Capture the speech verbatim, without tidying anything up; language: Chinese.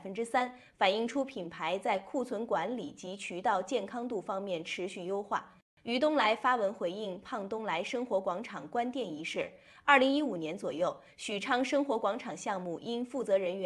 分之三，反映出品牌在库存管理及渠道健康度方面持续优化。于东来发文回应胖东来生活广场关店一事。二零一五年左右，许昌生活广场项目因负责人员